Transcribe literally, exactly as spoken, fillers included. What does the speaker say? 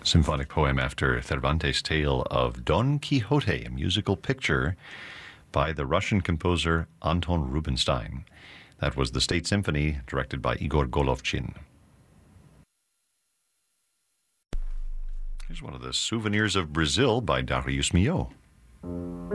symphonic poem after Cervantes' tale of Don Quixote, a musical picture by the Russian composer Anton Rubinstein. That was the State Symphony, directed by Igor Golovchin. Here's one of the souvenirs of Brazil by Darius Milhaud.